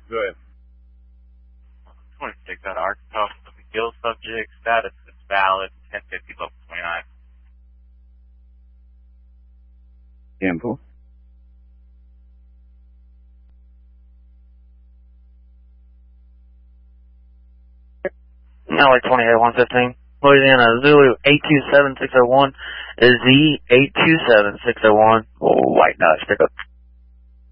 Go ahead. 26 out of Arkansas. McGill subject status is valid. 1050 level 29. 10-4. LA 28-115. Louisiana Zulu 827-601 is Z 827-601. White Dodge pickup.